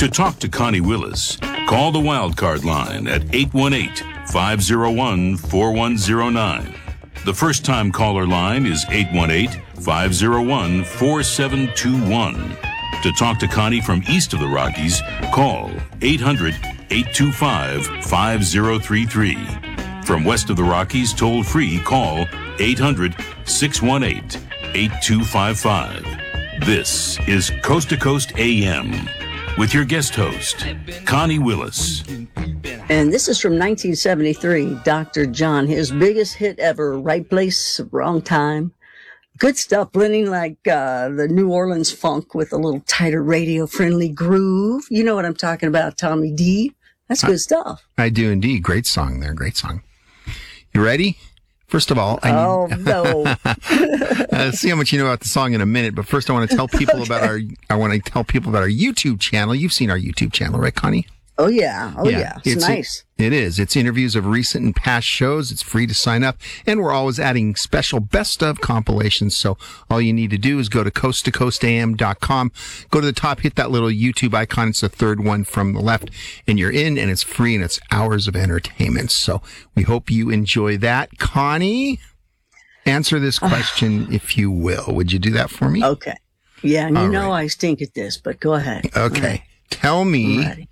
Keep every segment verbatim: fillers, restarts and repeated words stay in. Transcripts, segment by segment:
To talk to Connie Willis, call the Wildcard line at eight one eight, five oh one, four one oh nine. The first-time caller line is eight one eight, five oh one, four seven two one. To talk to Connie from east of the Rockies, call eight hundred, eight two five, five oh three three. From west of the Rockies, toll-free, call eight hundred, six one eight, eight two five five. This is Coast to Coast A M with your guest host, Connie Willis. And this is from nineteen seventy-three, Doctor John, his biggest hit ever, Right Place, Wrong Time. Good stuff, blending like uh, the New Orleans funk with a little tighter radio-friendly groove. You know what I'm talking about, Tommy D. That's good I, stuff. I do indeed. Great song there. Great song. You ready? First of all, I need, oh no. uh, see how much you know about the song in a minute. But first, I want to tell people okay. about our. I want to tell people about our YouTube channel. You've seen our YouTube channel, right, Connie? Oh yeah, oh yeah, yeah. It's, it's nice. It, it is. It's interviews of recent and past shows. It's free to sign up, and we're always adding special best of compilations. So all you need to do is go to coast to coast a m dot com, go to the top, hit that little YouTube icon. It's the third one from the left, and you're in, and it's free, and it's hours of entertainment. So we hope you enjoy that. Connie, answer this question if you will. Would you do that for me? Okay. Yeah, and you all know right. I stink at this, but go ahead. Okay. Right. Tell me.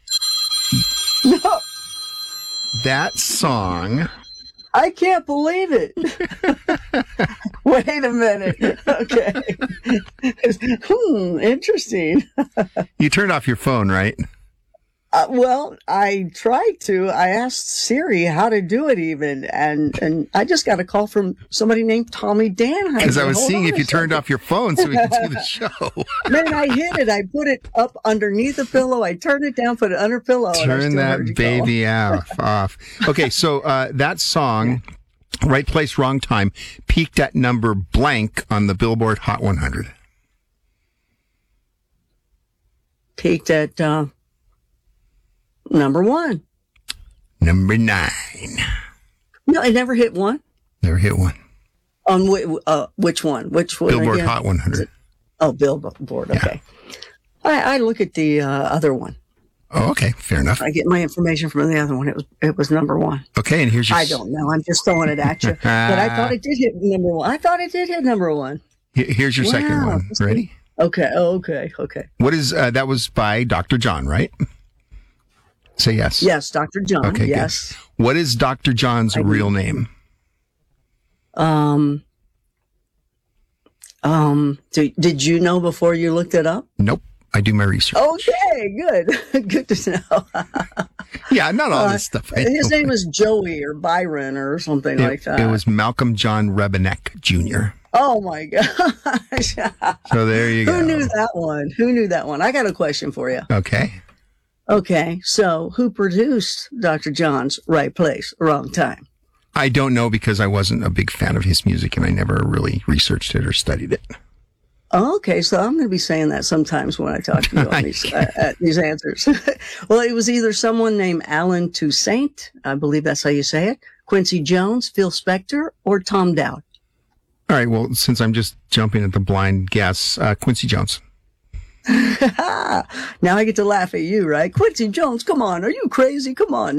No. That song. I can't believe it. Wait a minute. Okay. hmm, interesting. You turned off your phone, right? Uh, well, I tried to. I asked Siri how to do it even, and, and I just got a call from somebody named Tommy Danheiser. Because I was Hold seeing if you second. turned off your phone so we could do the show. Man, I hit it. I put it up underneath the pillow. I turned it down, put it under pillow. Turn that baby off, off. Okay, so uh, that song, Right Place, Wrong Time, peaked at number blank on the Billboard Hot one hundred. Peaked at... Uh, Number one. Number nine. No, it never hit one. Never hit one. On wh- uh, which one? Which one? Billboard again? Hot one hundred. Oh, Billboard. Okay. Yeah. I, I look at the uh, other one. Oh, okay. Fair enough. I get my information from the other one. It was it was number one. Okay, and here's your... I don't know. I'm just throwing it at you. But I thought it did hit number one. I thought it did hit number one. Here's your wow. second one. Ready? Okay. Oh, okay. Okay. What is... Uh, that was by Doctor John, right? Say yes. Yes, Doctor John. Okay, yes. Good. What is Doctor John's I real mean, name? Um. Um. Did, did you know before you looked it up? Nope. I do my research. Okay, good. Good to know. Yeah, not all uh, this stuff. I his know. name was Joey or Byron or something it, like that. It was Malcolm John Rebenek Junior Oh my gosh. So there you Who go. Who knew that one? Who knew that one? I got a question for you. Okay. Okay, so who produced Doctor John's Right Place, Wrong Time? I don't know because I wasn't a big fan of his music and I never really researched it or studied it. Oh, okay, so I'm going to be saying that sometimes when I talk to you on these, uh, uh, these answers. Well, it was either someone named Alan Toussaint, I believe that's how you say it, Quincy Jones, Phil Spector, or Tom Dowd. All right, well, since I'm just jumping at the blind guess, uh, Quincy Jones. Now I get to laugh at you, right? Quincy Jones, come on. Are you crazy? Come on.